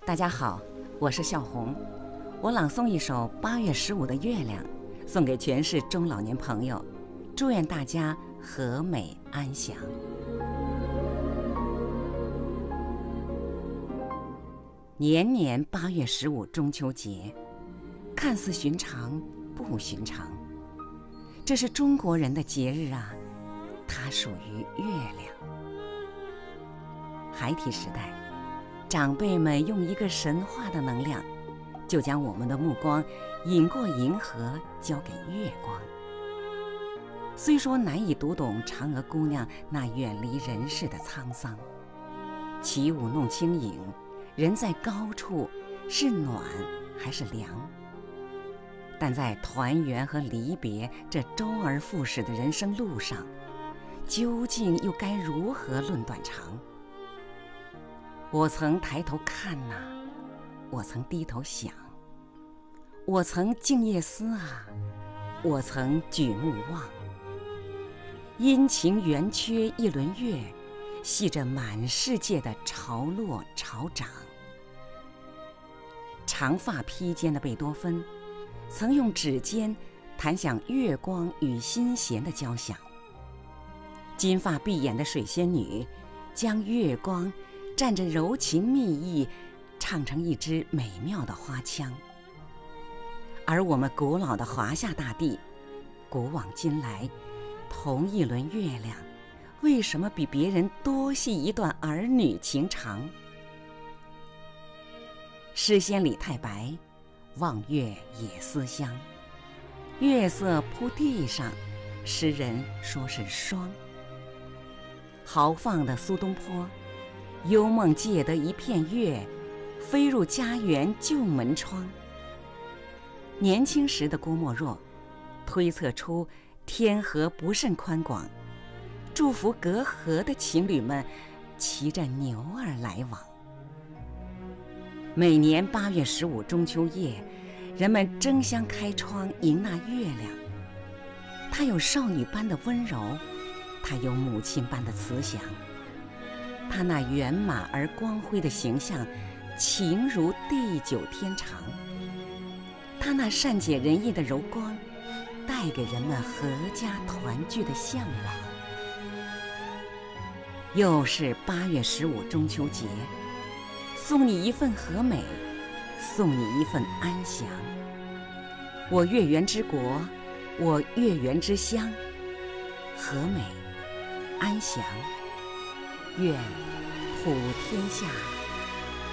大家好，我是笑红。我朗诵一首8月15的月亮，送给全市中老年朋友，祝愿大家和美安详。年年8月15中秋节，看似寻常不寻常，这是中国人的节日啊，它属于月亮。孩提时代，长辈们用一个神话的能量，就将我们的目光引过银河，交给月光。虽说难以读懂嫦娥姑娘那远离人世的沧桑，起舞弄清影，人在高处是暖还是凉？但在团圆和离别这周而复始的人生路上，究竟又该如何论短长？我曾抬头看呐，我曾低头想，我曾静夜思啊，我曾举目望。阴晴圆缺一轮月，系着满世界的潮落潮涨。长发披肩的贝多芬，曾用指尖弹响月光与心弦的交响。金发碧眼的水仙女，将月光蘸着柔情蜜意，唱成一支美妙的花腔。而我们古老的华夏大地，古往今来，同一轮月亮，为什么比别人多系一段儿女情长？诗仙李太白，望月也思乡。月色铺地上，诗人说是霜。豪放的苏东坡，幽梦借得一片月，飞入家园旧门窗。年轻时的郭沫若，推测出天河不甚宽广，祝福隔河的情侣们骑着牛儿来往。每年8月15中秋夜，人们争相开窗迎那月亮。它有少女般的温柔，它有母亲般的慈祥。他那圆满而光辉的形象，情如地久天长。他那善解人意的柔光，带给人们阖家团聚的向往。又是8月15中秋节，送你一份和美，送你一份安详。我月圆之国，我月圆之乡，和美安详，愿普天下